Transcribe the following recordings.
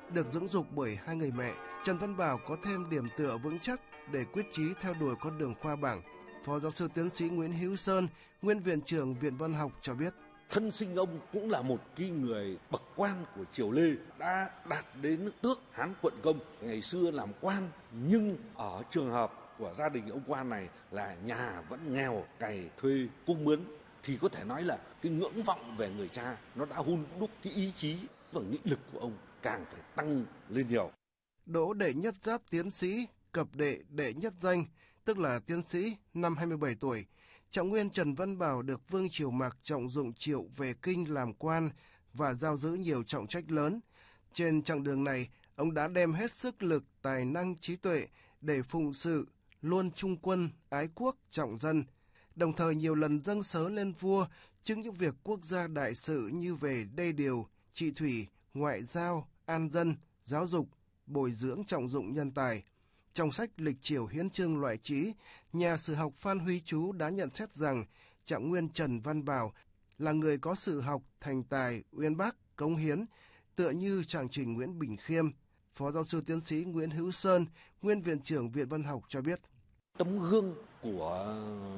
Được dưỡng dục bởi hai người mẹ, Trần Văn Bảo có thêm điểm tựa vững chắc để quyết chí theo đuổi con đường khoa bảng. Phó giáo sư tiến sĩ Nguyễn Hữu Sơn, nguyên viện trưởng Viện Văn học cho biết. Thân sinh ông cũng là một cái người bậc quan của triều Lê, đã đạt đến tước Hán Quận Công. Ngày xưa làm quan, nhưng ở trường hợp của gia đình ông quan này là nhà vẫn nghèo, cày thuê cung mướn, thì có thể nói là cái ngưỡng vọng về người cha nó đã hun đúc cái ý chí và nghị lực của ông càng phải tăng lên nhiều. Đỗ đệ nhất giáp tiến sĩ, cập đệ đệ nhất danh, tức là tiến sĩ, năm 27 tuổi. Trạng nguyên Trần Văn Bảo được Vương Triều Mạc trọng dụng triệu về kinh làm quan và giao giữ nhiều trọng trách lớn. Trên chặng đường này, ông đã đem hết sức lực, tài năng, trí tuệ để phụng sự, luôn trung quân, ái quốc, trọng dân. Đồng thời nhiều lần dâng sớ lên vua trước những việc quốc gia đại sự như về đê điều, trị thủy, ngoại giao, an dân, giáo dục, bồi dưỡng trọng dụng nhân tài. Trong sách Lịch Triều Hiến Chương Loại Trí, nhà sử học Phan Huy Chú đã nhận xét rằng Trạng nguyên Trần Văn Bảo là người có sự học, thành tài, uyên bác, cống hiến, tựa như Trạng Trình Nguyễn Bình Khiêm. Phó giáo sư tiến sĩ Nguyễn Hữu Sơn, nguyên viện trưởng Viện Văn học cho biết. Tấm gương của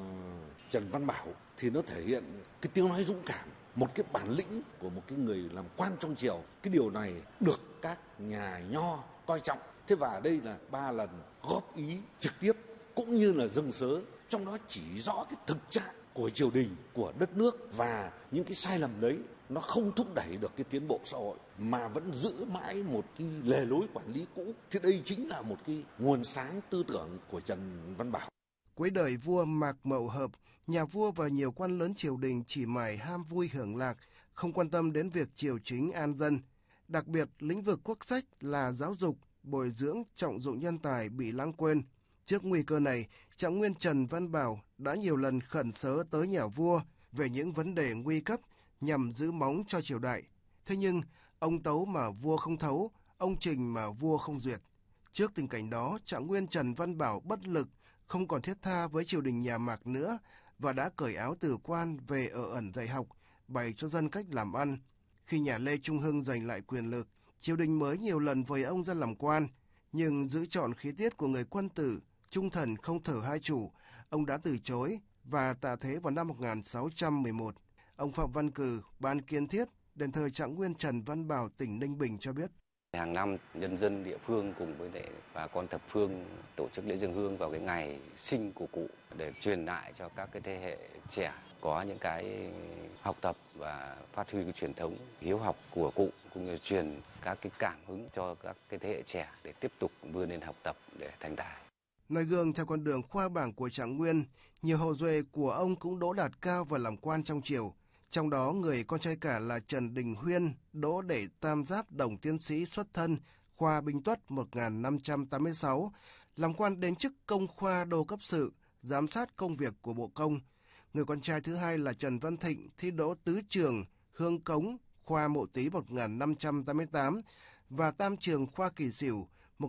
Trần Văn Bảo thì nó thể hiện cái tiếng nói dũng cảm, một cái bản lĩnh của một cái người làm quan trong triều. Cái điều này được các nhà nho coi trọng. Thế và đây là 3 lần góp ý trực tiếp cũng như là dâng sớ, trong đó chỉ rõ cái thực trạng của triều đình, của đất nước, và những cái sai lầm đấy nó không thúc đẩy được cái tiến bộ xã hội mà vẫn giữ mãi một cái lề lối quản lý cũ. Thì đây chính là một cái nguồn sáng tư tưởng của Trần Văn Bảo. Cuối đời vua Mạc Mậu Hợp, nhà vua và nhiều quan lớn triều đình chỉ mải ham vui hưởng lạc, không quan tâm đến việc triều chính an dân. Đặc biệt, lĩnh vực quốc sách là giáo dục, bồi dưỡng, trọng dụng nhân tài bị lãng quên. Trước nguy cơ này, Trạng nguyên Trần Văn Bảo đã nhiều lần khẩn sớ tới nhà vua về những vấn đề nguy cấp nhằm giữ móng cho triều đại. Thế nhưng, ông tấu mà vua không thấu, ông trình mà vua không duyệt. Trước tình cảnh đó, Trạng nguyên Trần Văn Bảo bất lực, không còn thiết tha với triều đình nhà Mạc nữa và đã cởi áo từ quan về ở ẩn dạy học, bày cho dân cách làm ăn. Khi nhà Lê Trung Hưng giành lại quyền lực, triều đình mới nhiều lần vời ông ra làm quan, nhưng giữ trọn khí tiết của người quân tử, trung thần không thở hai chủ, ông đã từ chối và tạ thế vào năm 1611. Ông Phạm Văn Cừ, ban Kiên Thiết, đền thờ Trạng nguyên Trần Văn Bảo, tỉnh Ninh Bình cho biết. Hàng năm, nhân dân địa phương cùng với bà con thập phương tổ chức lễ dâng hương vào cái ngày sinh của cụ để truyền lại cho các cái thế hệ trẻ có những cái học tập và phát huy cái truyền thống hiếu học của cụ, cũng như truyền các cái cảm hứng cho các cái thế hệ trẻ để tiếp tục vươn lên học tập để thành tài. Noi gương theo con đường khoa bảng của Trạng nguyên, nhiều hậu duệ của ông cũng đỗ đạt cao và làm quan trong triều. Trong đó, người con trai cả là Trần Đình Huyên, đỗ đệ tam giáp đồng tiến sĩ xuất thân, khoa Binh Tuất 1586, làm quan đến chức công khoa đô cấp sự, giám sát công việc của Bộ Công. Người con trai thứ hai là Trần Văn Thịnh, thi đỗ tứ trường, hương cống, khoa Mộ Tý 1588 và tam trường khoa Kỳ Sửu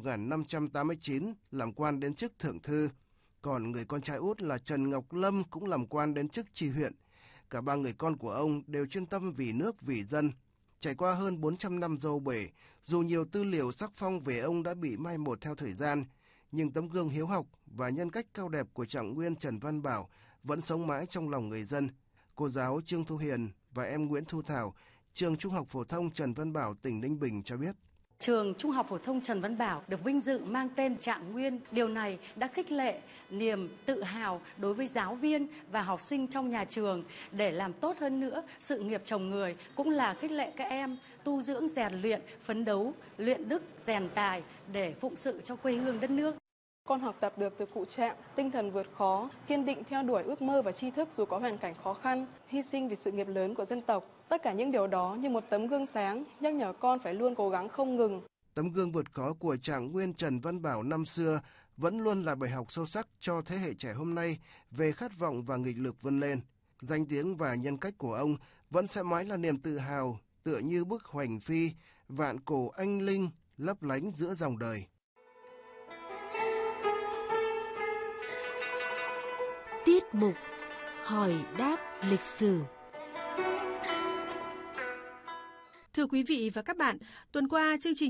1589, làm quan đến chức thượng thư. Còn người con trai út là Trần Ngọc Lâm cũng làm quan đến chức tri huyện. Cả 3 người con của ông đều chuyên tâm vì nước vì dân. Trải qua hơn 400 năm dâu bể, dù nhiều tư liệu sắc phong về ông đã bị mai một theo thời gian, nhưng tấm gương hiếu học và nhân cách cao đẹp của Trạng nguyên Trần Văn Bảo vẫn sống mãi trong lòng người dân. Cô giáo Trương Thu Hiền và em Nguyễn Thu Thảo, trường Trung học phổ thông Trần Văn Bảo, tỉnh Ninh Bình cho biết. Trường Trung học phổ thông Trần Văn Bảo được vinh dự mang tên Trạng nguyên. Điều này đã khích lệ niềm tự hào đối với giáo viên và học sinh trong nhà trường để làm tốt hơn nữa sự nghiệp trồng người, cũng là khích lệ các em tu dưỡng rèn luyện, phấn đấu, luyện đức, rèn tài để phụng sự cho quê hương đất nước. Con học tập được từ cụ Trạng, tinh thần vượt khó, kiên định theo đuổi ước mơ và tri thức dù có hoàn cảnh khó khăn, hy sinh vì sự nghiệp lớn của dân tộc. Tất cả những điều đó như một tấm gương sáng, nhắc nhở con phải luôn cố gắng không ngừng. Tấm gương vượt khó của Trạng nguyên Trần Văn Bảo năm xưa vẫn luôn là bài học sâu sắc cho thế hệ trẻ hôm nay về khát vọng và nghịch lực vươn lên. Danh tiếng và nhân cách của ông vẫn sẽ mãi là niềm tự hào, tựa như bức hoành phi, vạn cổ anh linh, lấp lánh giữa dòng đời. Tiết mục Hỏi đáp lịch sử. Thưa quý vị và các bạn, tuần qua chương trình